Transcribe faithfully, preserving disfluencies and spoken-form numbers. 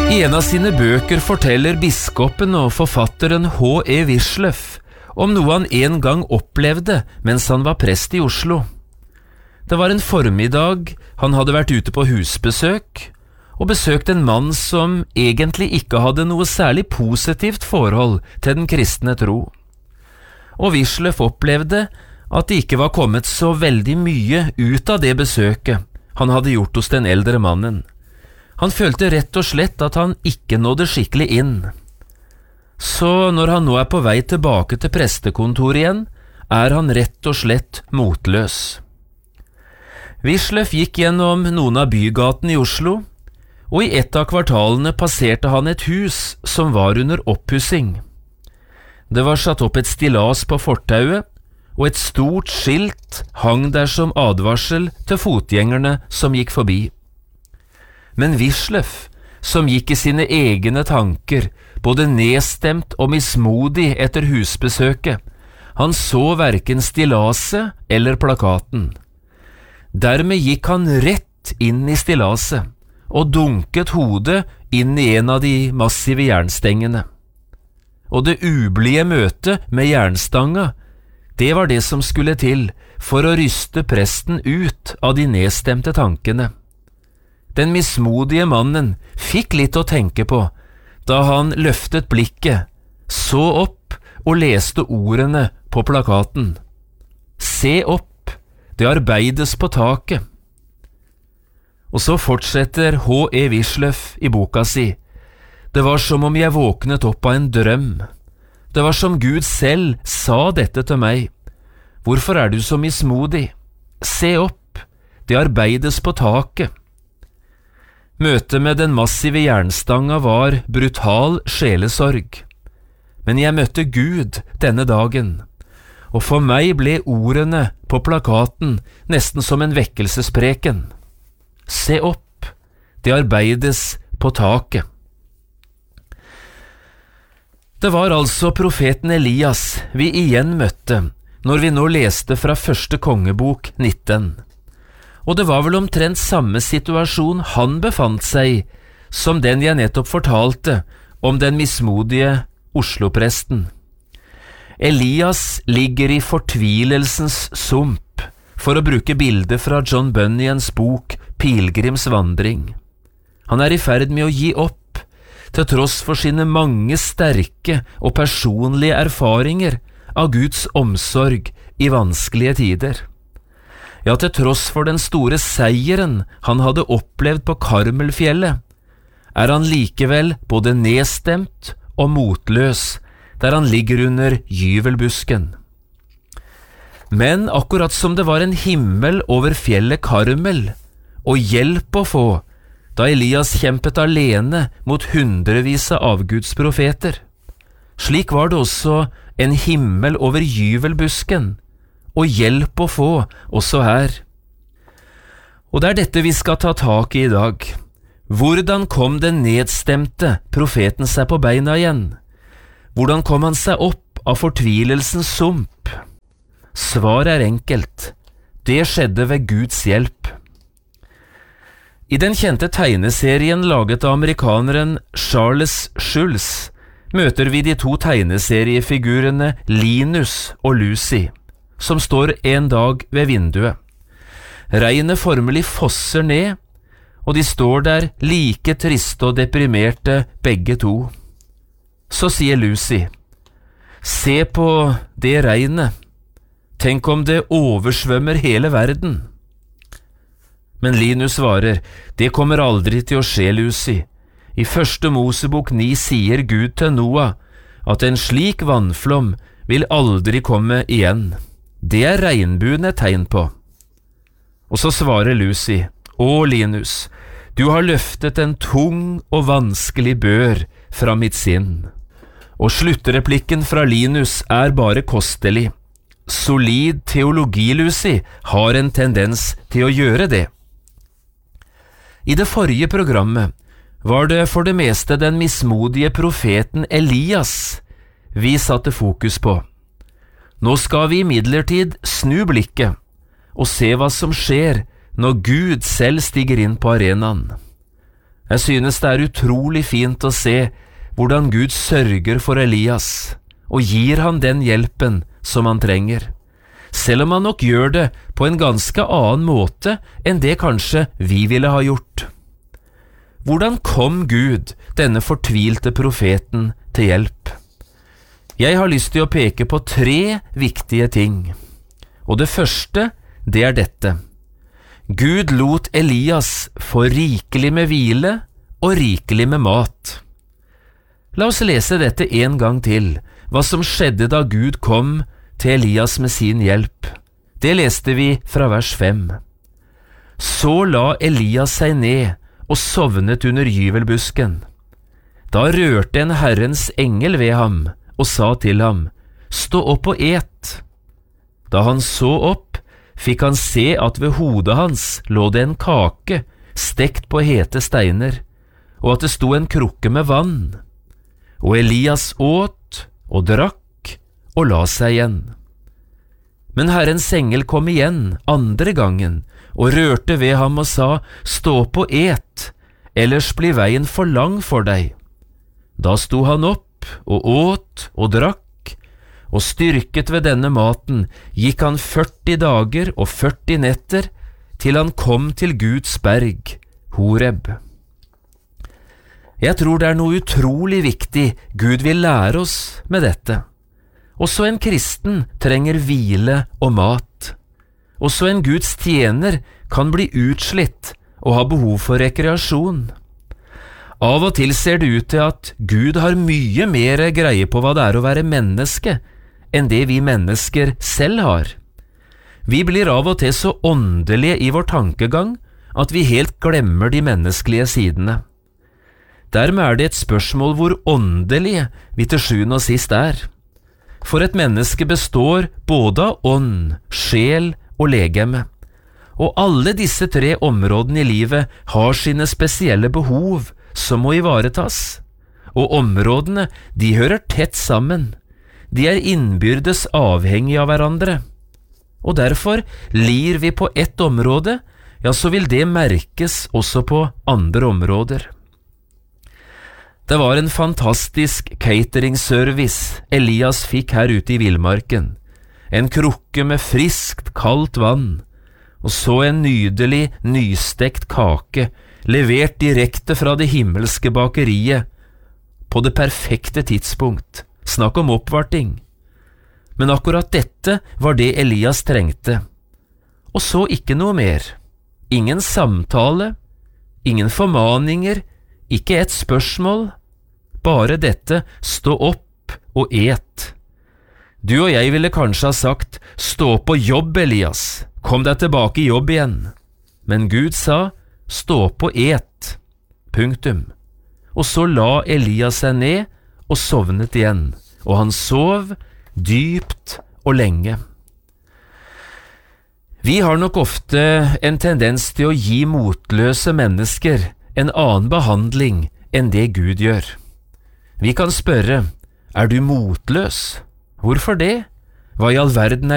I en av sine bøker forteller biskopen og forfatteren H E Wisløff om noe han en gang opplevde mens han var prest i Oslo. Det var en formiddag han hadde vært ute på husbesøk, og besøkt en mann som egentlig ikke hadde noe særlig positivt forhold til den kristne tro. Og Wisløff opplevde at det ikke var kommet så veldig mye ut av det besøket han hadde gjort hos den eldre mannen. Han følte rett og slett at han ikke nådde skikkelig inn. Så når han nå er på vei tilbake til prestekontoret igjen, er han rett og slett motløs. Wisløff gikk gjennom noen av bygatene i Oslo, og i ett av kvartalene passerte han et hus som var under oppussing. Det var satt opp et stillas på fortauet, og et stort skilt hang der som advarsel til fotgjengerne som gikk forbi. Men Wisløff, som gikk i sine egne tanker, både nedstemt og mismodig etter husbesøket, han så hverken stillaset eller plakaten. Dermed gikk han rett inn i stillaset og dunket hodet inn i en av de massive jernstengene. Og det ublide møtet med jernstanga, det var det som skulle til for å ryste presten ut av de nedstemte tankene. Den mismodige mannen fikk litt å tenke på da han løftet blikket, så opp og leste ordene på plakaten. Se opp, det arbeides på taket. Og så fortsetter H E Wisløff i boka si. Det var som om jeg våknet opp av en drøm. Det var som Gud selv sa dette til meg. Hvorfor er du så mismodig? Se opp, det arbeides på taket. Møtet med den massive jernstanga var brutal sjelesorg. Men jeg møtte Gud denne dagen, og for meg ble ordene på plakaten nesten som en vekkelsespreken. Se opp, det arbeides på taket. Det var altså profeten Elias vi igjen møtte når vi nå leste fra første kongebok nitten. Og det var vel omtrent samme situasjon han befant seg i som den jeg nettopp fortalte om den mismodige Oslo-presten. Elias ligger i fortvilelsens sump, for å bruke bildet fra John Bunyans bok Pilgrims vandring. Han er i ferd med å gi opp, til tross for sine mange sterke og personlige erfaringer av Guds omsorg i vanskelige tider. Ja, til tross for den store seieren han hadde opplevd på Karmelfjellet, er han likevel både nedstemt og motløs der han ligger under gyvelbusken. Men akkurat som det var en himmel over fjellet Karmel, og hjelp å få, da Elias kjempet alene mot hundrevis av avgudsprofeter, slik var det også en himmel over gyvelbusken, og hjelp å få også her. Og det er dette vi skal ta tak i i dag. Hvordan kom den nedstemte profeten seg på beina igjen? Hvordan kom han seg opp av fortvilelsens sump? Svaret er enkelt. Det skjedde ved Guds hjelp. I den kjente tegneserien laget av amerikaneren Charles Schulz møter vi de to tegneseriefigurene Linus og Lucy, som står en dag ved vinduet. Regnet formelig fosser ned, og de står der like triste og deprimerte begge to. Så sier Lucy, se på det regnet, tenk om det oversvømmer hele verden. Men Linus svarer, det kommer aldri til å skje, Lucy. I første Mosebok ni sier Gud til Noah at en slik vannflom vil aldri komme igjen. Det er regnbuen et tegn på. Og så svarer Lucy, å Linus, du har løftet en tung og vanskelig bør fra mitt sinn. Og sluttreplikken fra Linus er bare kostelig. Solid teologi, Lucy, har en tendens til å gjøre det. I det forrige programmet var det for det meste den mismodige profeten Elias vi satte fokus på. Nå skal vi imidlertid snu blikket og se hva som skjer når Gud selv stiger inn på arenaen. Jeg synes det er utrolig fint å se hvordan Gud sørger for Elias og gir han den hjelpen som han trenger, selv om han nok gjør det på en ganske annen måte enn det kanskje vi ville ha gjort. Hvordan kom Gud denne fortvilte profeten til hjelp? Jeg har lyst til å peke på tre viktige ting, og det første, det er dette. Gud lot Elias få rikelig med hvile og rikelig med mat. La oss lese dette en gang til, hva som skjedde da Gud kom til Elias med sin hjelp. Det leste vi fra vers fem. Så la Elias seg ned og sovnet under gyvelbusken. Da rørte en Herrens engel ved ham og sa til ham, «Stå opp og et». Da han så opp, fikk han se at ved hodet hans lå det en kake stekt på hete steiner, og at det sto en krukke med vann. Og Elias åt og drakk og la seg igjen. Men Herrens engel kom igjen andre gangen og rørte ved ham og sa, «Stå opp og et, ellers blir veien for lang for deg». Da sto han opp og åt og drakk, og styrket ved denne maten gikk han førti dager og førti netter til han kom til Guds berg, Horeb. Jeg tror det er noe utrolig viktig Gud vil lære oss med dette. Også en kristen trenger hvile og mat. Også en Guds tjener kan bli utslitt og ha behov for rekreasjon. Av og til ser det ut til at Gud har mye mer greie på hva det er å være menneske, enn det vi mennesker selv har. Vi blir av og til så åndelige i vår tankegang at vi helt glemmer de menneskelige sidene. Dermed er det et spørsmål hvor åndelige vi til sjuende og sist er. For et menneske består både av ånd, sjel og legeme, og alle disse tre områdene i livet har sine spesielle behov som må ivaretas, og områdene de hører tett sammen. De er innbyrdes avhengige av hverandre, og derfor lir vi på ett område, ja, så vil det merkes også på andre områder. Det var en fantastisk cateringservice Elias fikk her ute i villmarken. En krukke med friskt, kaldt vann, og så en nydelig, nystekt kake, levert direkte fra det himmelske bakeriet, på det perfekte tidspunkt. Snakk om oppvarting. Men akkurat dette var det Elias trengte. Og så ikke noe mer. Ingen samtale, ingen formaninger, ikke et spørsmål, bare dette, stå opp og et. Du og jeg ville kanskje ha sagt, stå opp og jobb, Elias, kom deg tilbake i jobb igjen. Men Gud sa, stå opp og et. Punktum. Og så la Elias seg ned og sovnet igjen, og han sov dypt og lenge. Vi har nok ofte en tendens til å gi motløse mennesker en annen behandling enn det Gud gjør. Vi kan spørre, er du motløs? Hvorfor det? Hva i all verden er